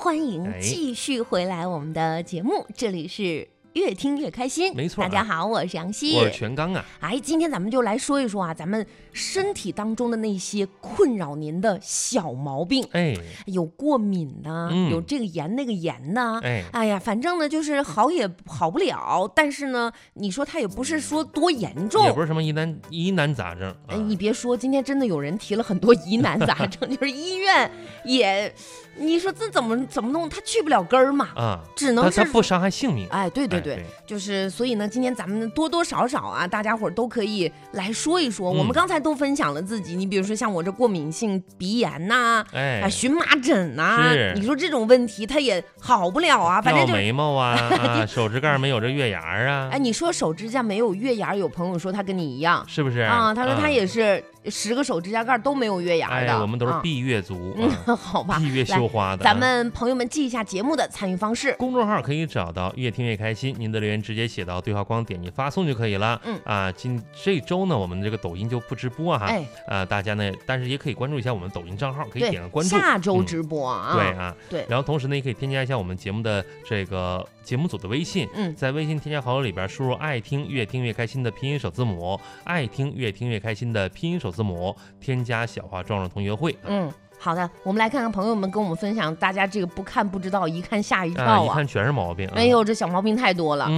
欢迎继续回来我们的节目，这里是越听越开心。 没错， 大家好，我是杨希， 我是全刚啊。 今天咱们就来说一说咱们身体当中的那些困扰您的小毛病。有过敏呐，有这个炎那个炎呐，哎呀，反正呢就是好也好不了，但是呢，你说它也不是说多严重， 也不是什么疑难杂症。 你别说，今天真的有人提了很多疑难杂症，就是医院也。你说这怎么弄？他去不了根儿嘛，只能是他不伤害性命。 对，就是所以呢，今天咱们多多少少大家伙都可以来说一说。我们刚才都分享了自己，你比如说像我这过敏性鼻炎呐，荨麻疹呐，你说这种问题它也好不了啊，反正掉眉毛啊，手指盖没有这月牙啊。 你说手指甲没有月牙，有朋友说他跟你一样， 是不是啊？他说他也是10个手指甲盖都没有月牙的。 我们都是闭月族， 好吧， 闭月羞花的。 咱们朋友们记一下节目的参与方式， 公众号可以找到越听越开心，您的留言直接写到对话框，点击发送就可以了。这周呢，我们这个抖音就不直播大家呢，但是也可以关注一下我们抖音账号，可以点个关注。 下周直播对。然后同时呢，也可以添加一下我们节目的这个节目组的微信，在微信添加好友里边输入爱听越听越开心的拼音首字母，爱听越听越开心的拼音首字母，添加小花壮壮同学会。 好的，我们来看看朋友们跟我们分享，大家这个不看不知道，一看吓一跳一看全是毛病。 没有，这小毛病太多了。